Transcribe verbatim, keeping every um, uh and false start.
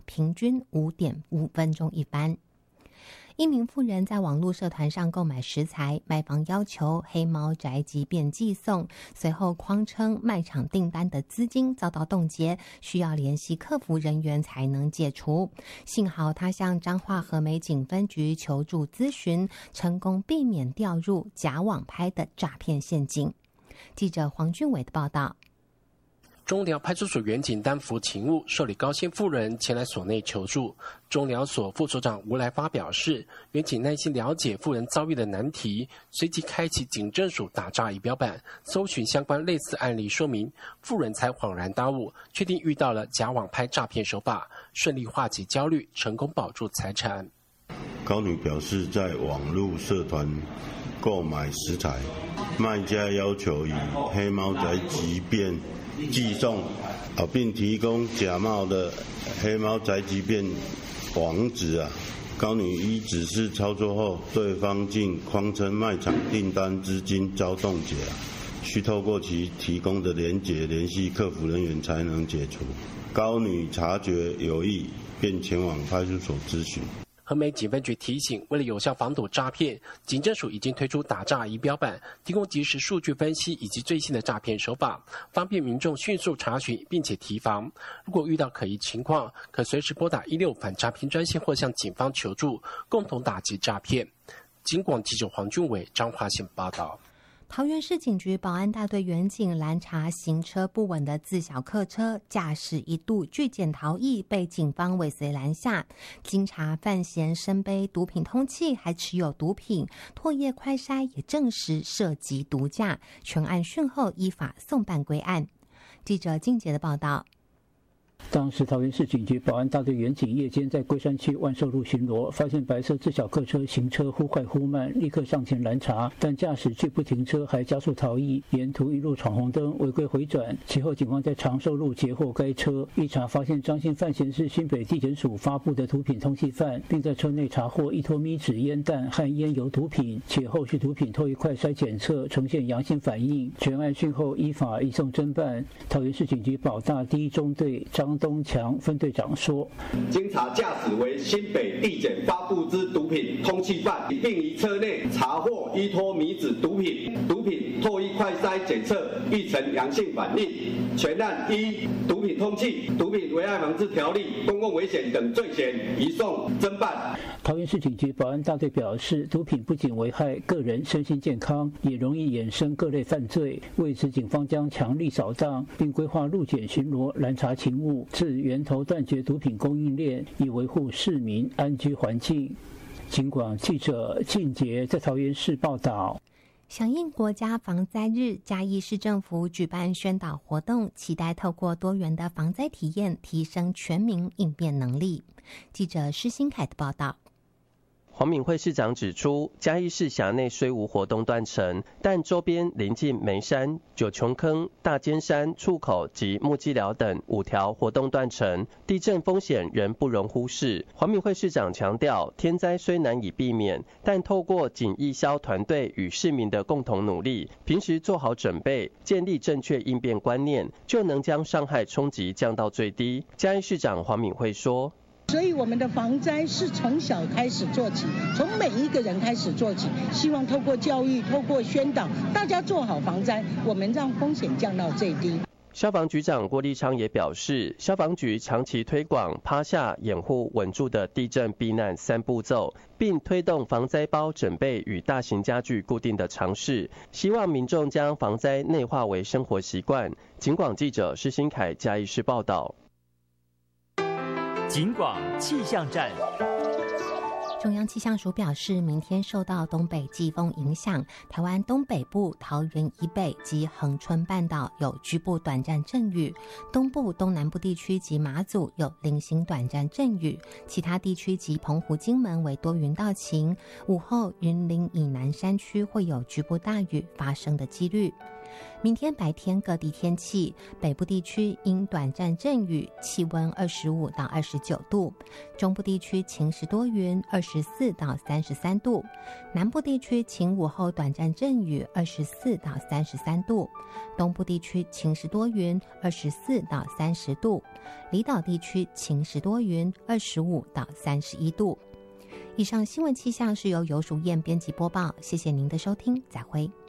平均 五点五分钟一班。一名妇人在网络社团上购买食材，卖方要求黑猫宅急便寄送，随后谎称卖场订单的资金遭到冻结，需要联系客服人员才能解除。幸好他向彰化和美警分局求助咨询，成功避免掉入假网拍的诈骗陷阱。记者黄俊伟的报道。 中寮派出所员警担负勤务，受理高姓妇人前来所内求助。中寮所副所长吴来发表示，员警耐心了解妇人遭遇的难题，随即开启警政署打诈仪表板，搜寻相关类似案例说明，妇人才恍然大悟，确定遇到了假网拍诈骗手法，顺利化解焦虑，成功保住财产。 高女表示，在网络社团购买食材，卖家要求以黑猫宅急便寄送，并提供假冒的黑猫宅急便网址啊。高女依指示操作后，对方竟谎称卖场订单资金遭冻结啊，需透过其提供的连结联系客服人员才能解除。高女察觉有异，便前往派出所咨询。 和美警分局提醒，为了有效防堵诈骗，警政署已经推出打诈仪表板，提供即时数据分析以及最新的诈骗手法，方便民众迅速查询并且提防。如果遇到可疑情况，可随时拨打一六反诈骗专线或向警方求助，共同打击诈骗。警广记者黄俊伟彰化县报道。 桃园市警局保安大队员警拦查行车不稳的自小客车，驾驶一度拒检逃逸，被警方尾随拦下。经查犯嫌身背毒品通缉，还持有毒品，唾液快筛也证实涉及毒驾，全案讯后依法送办归案。记者金杰的报道。 当时桃园市警局保安大队员警夜间在龟山区万寿路巡逻，发现白色自小客车行车忽快忽慢，立刻上前拦查，但驾驶拒不停车，还加速逃逸，沿途一路闯红灯，违规回转。其后警方在长寿路截获该车，一查发现张姓犯嫌是新北地检署发布的毒品通缉犯，并在车内查获一拖咪纸烟弹和烟油毒品，且后续毒品唾液快筛检测呈现阳性反应，全案讯后依法移送侦办。桃园市警局保大第一中队张东强分队长说， 经查驾驶为新北地检发布之毒品通缉犯，并于车内查获依托米脂毒品，毒品唾液快筛检测亦呈阳性反应，全案依毒品通缉、毒品危害防治条例、公共危险等罪嫌移送侦办。 桃园市警局保安大队表示，毒品不仅危害个人身心健康，也容易衍生各类犯罪。为此，警方将强力扫荡，并规划路检巡逻、拦查勤务，自源头断绝毒品供应链，以维护市民安居环境。警广记者靳杰在桃园市报道。 响应国家防灾日，嘉义市政府举办宣导活动，期待透过多元的防灾体验，提升全民应变能力。记者施新凯的报道。 黄敏惠市长指出，嘉义市辖内虽无活动断层，但周边临近梅山、九琼坑、大尖山出口及木屐寮等五条活动断层，地震风险仍不容忽视。黄敏惠市长强调，天灾虽难以避免，但透过警义消团队与市民的共同努力，平时做好准备，建立正确应变观念，就能将伤害冲击降到最低。嘉义市长黄敏惠说， 所以我们的防灾是从小开始做起，从每一个人开始做起，希望透过教育、透过宣导，大家做好防灾，我们让风险降到最低。 消防局长郭立昌也表示，消防局长期推广趴下、掩护、稳住的地震避难三步骤，并推动防灾包整备与大型家具固定的尝试，希望民众将防灾内化为生活习惯。警广记者施新凯嘉义市报道。 警广气象站。 中央气象署表示，明天受到东北季风影响，台湾东北部、桃园以北及恒春半岛有局部短暂阵雨，东部、东南部地区及马祖有零星短暂阵雨，其他地区及澎湖、金门为多云到晴。午后，云林以南山区会有局部大雨发生的几率。 明天白天各地天气，北部地区因短暂阵雨，气温二十五到二十九度；中部地区晴时多云，二十四到三十三度；南部地区晴午后短暂阵雨，二十四到三十三度；东部地区晴时多云，二十四到三十度；离岛地区晴时多云，二十五到三十一度。以上新闻气象是由游淑燕编辑播报，谢谢您的收听，再会。